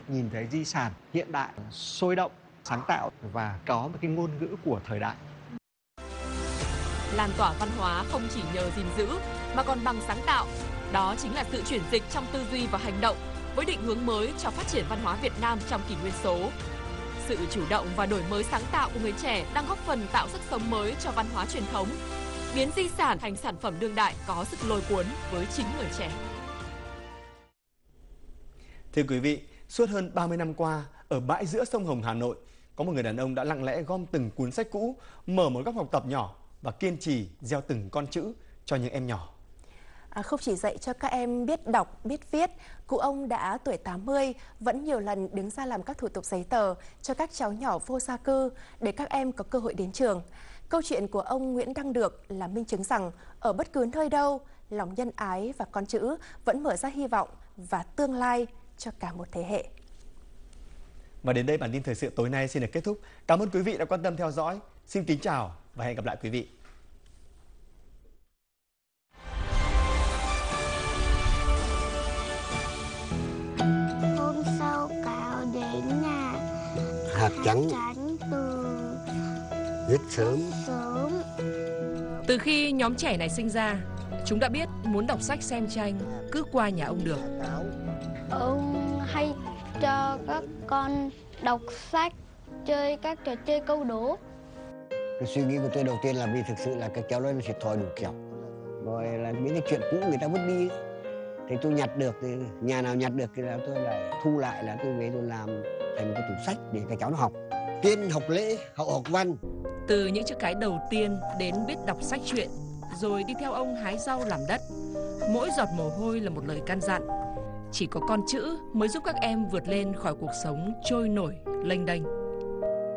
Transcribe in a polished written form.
nhìn thấy di sản hiện đại, sôi động, sáng tạo và có một cái ngôn ngữ của thời đại. Lan tỏa văn hóa không chỉ nhờ gìn giữ mà còn bằng sáng tạo. Đó chính là sự chuyển dịch trong tư duy và hành động với định hướng mới cho phát triển văn hóa Việt Nam trong kỷ nguyên số. Sự chủ động và đổi mới sáng tạo của người trẻ đang góp phần tạo sức sống mới cho văn hóa truyền thống, biến di sản thành sản phẩm đương đại có sức lôi cuốn với chính người trẻ. Thưa quý vị, suốt hơn 30 năm qua, ở bãi giữa sông Hồng, Hà Nội, có một người đàn ông đã lặng lẽ gom từng cuốn sách cũ, mở một góc học tập nhỏ và kiên trì gieo từng con chữ cho những em nhỏ. Không chỉ dạy cho các em biết đọc, biết viết, cụ ông đã tuổi 80 vẫn nhiều lần đứng ra làm các thủ tục giấy tờ cho các cháu nhỏ vô gia cư để các em có cơ hội đến trường. Câu chuyện của ông Nguyễn Đăng Được là minh chứng rằng ở bất cứ nơi đâu, lòng nhân ái và con chữ vẫn mở ra hy vọng và tương lai cho cả một thế hệ. Và đến đây bản tin thời sự tối nay xin được kết thúc. Cảm ơn quý vị đã quan tâm theo dõi. Xin kính chào và hẹn gặp lại quý vị. Hôm sau Cáo đến nhà hạt trắng từ rất sớm. Từ khi nhóm trẻ này sinh ra, chúng đã biết muốn đọc sách xem tranh cứ qua nhà ông Được. Ông hay cho các con đọc sách, chơi các trò chơi câu đố. Cái suy nghĩ của tôi đầu tiên là vì thực sự là cái kéo nó thiệt thòi đủ kiểu. Rồi là những cái chuyện cũ người ta vứt đi. Thì tôi nhặt được, thì nhà nào nhặt được thì là tôi lại thu lại, là tôi về tôi làm thành một cái tủ sách để các cháu nó học. Tiên học lễ, hậu học văn. Từ những chữ cái đầu tiên đến biết đọc sách truyện, rồi đi theo ông hái rau làm đất. Mỗi giọt mồ hôi là một lời căn dặn. Chỉ có con chữ mới giúp các em vượt lên khỏi cuộc sống trôi nổi, lênh đênh.